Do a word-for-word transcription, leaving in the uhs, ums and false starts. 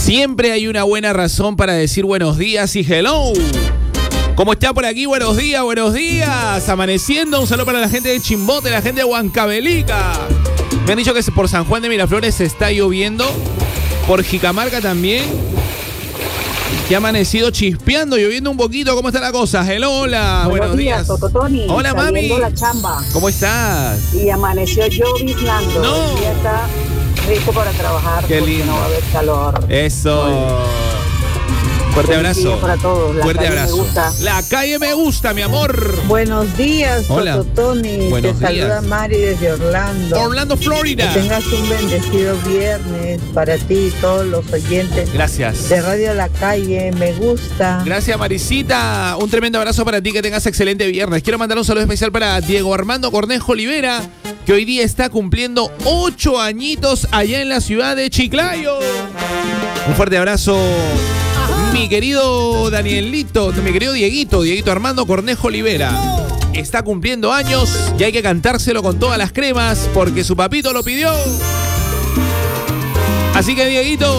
Siempre hay una buena razón para decir buenos días y hello. ¿Cómo está por aquí? Buenos días, buenos días. Amaneciendo, un saludo para la gente de Chimbote, la gente de Huancavelica. Me han dicho que por San Juan de Miraflores se está lloviendo. Por Jicamarca también. Que ha amanecido chispeando, lloviendo un poquito. ¿Cómo está la cosa? Hello, hola. Buenos, buenos días. días, Tototoni. Hola, mami. La chamba. ¿Cómo estás? Y amaneció lloviznando. No. El día está rico para trabajar. Qué porque lindo. no va a haber calor. Eso. Fuerte Buen abrazo. día para todos. La Fuerte calle abrazo. me gusta. La calle me gusta, mi amor. Buenos días, Hola. Tototoni. Buenos Te días. saluda Mari desde Orlando. Orlando, Florida. Que tengas un bendecido viernes para ti y todos los oyentes Gracias. de Radio La Calle. Me gusta. Gracias, Marisita. Un tremendo abrazo para ti, que tengas excelente viernes. Quiero mandar un saludo especial para Diego Armando Cornejo Olivera, que hoy día está cumpliendo ocho añitos allá en la ciudad de Chiclayo. Un fuerte abrazo. Mi querido Danielito, mi querido Dieguito, Dieguito Armando Cornejo Olivera. Está cumpliendo años y hay que cantárselo con todas las cremas porque su papito lo pidió. Así que, Dieguito,